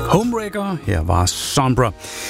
Homewrecker, her var Sombra.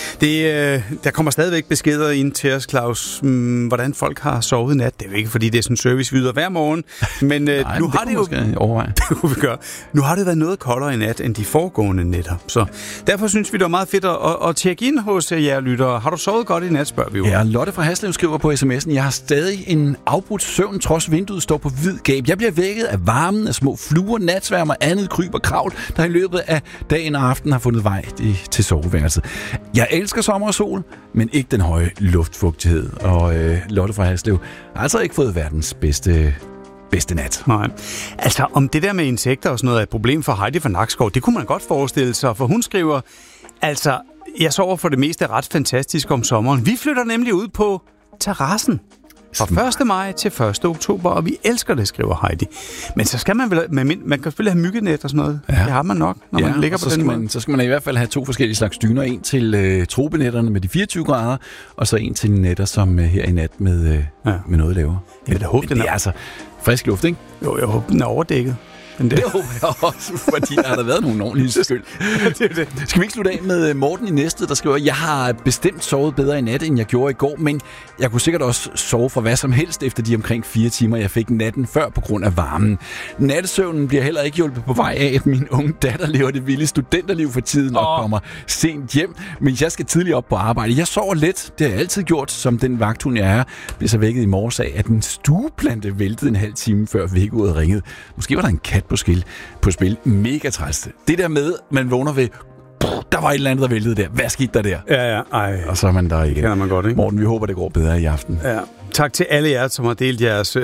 Der kommer stadigvæk beskeder ind til os, Claus, hvordan folk har sovet i nat. Det er jo ikke, fordi det er sådan en service, vi yder hver morgen, men nej, nu har det jo... Det kunne vi gøre. Nu har det været noget koldere i nat end de foregående nætter, så derfor synes vi, det var meget fedt at tjekke ind hos jer lyttere. Har du sovet godt i nat, spørger vi jo. Ja, Lotte fra Haslev skriver på sms'en, jeg har stadig en afbrudt søvn, trods vinduet står på hvid gab. Jeg bliver vækket af varmen, af små fluer, natsværmer, andet kryb og kravl, der i løbet af dagen og aftenen har fundet vej til soveværelset. Jeg elsker sommer og sol, men ikke den høje luftfugtighed. Og Lotte fra Haslev har altså ikke fået verdens bedste nat. Nej. Altså, om det der med insekter og sådan noget er et problem for Heidi fra Nakskov, det kunne man godt forestille sig, for hun skriver, altså, jeg sover for det meste ret fantastisk om sommeren. Vi flytter nemlig ud på terrassen. Fra 1. maj til 1. oktober, og vi elsker det, skriver Heidi. Men så skal man vel, man kan selvfølgelig have myggenet og sådan noget. Ja. Det har man nok, når man ligger på den måde. Så skal man i hvert fald have 2 forskellige slags dyner. En til tropenetterne med de 24 grader, og så en til netter, som her i nat med noget lavere. Men det er altså frisk luft, ikke? Jo, jeg håber, den er overdækket. Det håber jeg også, fordi der har været nogle ordentlige skyld. Det. Skal vi ikke slutte af med Morten i Næstved, der skriver, jeg har bestemt sovet bedre i nat, end jeg gjorde i går, men jeg kunne sikkert også sove for hvad som helst efter de omkring 4 timer, jeg fik natten før på grund af varmen. Nattesøvnen bliver heller ikke hjulpet på vej af, at min unge datter lever det vilde studenterliv for tiden og kommer sent hjem, men jeg skal tidligt op på arbejde. Jeg sover let, det har jeg altid gjort, som den vagthund jeg er. Blev så vækket i morges af, at en stueplante væltede en halv time før vækkeuret ringede. Måske var der en kat på spil. Mega træls. Det der med, man vågner ved, der var et eller andet, der væltede der. Hvad skete der der? Ja. Ej. Og så er man der igen. Kender man godt, ikke? Morten, vi håber, det går bedre i aften. Ja. Tak til alle jer, som har delt jeres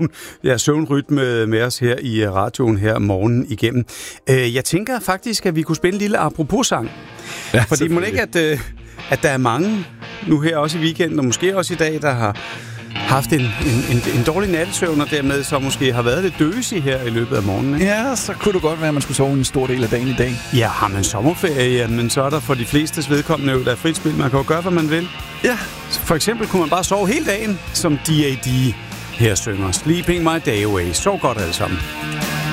søvnrytme med os her i radioen her morgenen igennem. Jeg tænker faktisk, at vi kunne spille en lille apropos-sang. Ja, fordi må ikke, at der er mange nu her også i weekenden, og måske også i dag, der har haft en dårlig nattesøvn, og dermed så måske har været lidt døsig her i løbet af morgenen, ikke? Ja, så kunne det godt være, at man skulle sove en stor del af dagen i dag. Ja, har man sommerferie, men så er der for de flestes vedkommende jo, der er frit spil. Man kan jo gøre, hvad man vil. Ja. For eksempel kunne man bare sove hele dagen, som D.A.D. her synger. Sleeping my day away. Sov godt alle sammen.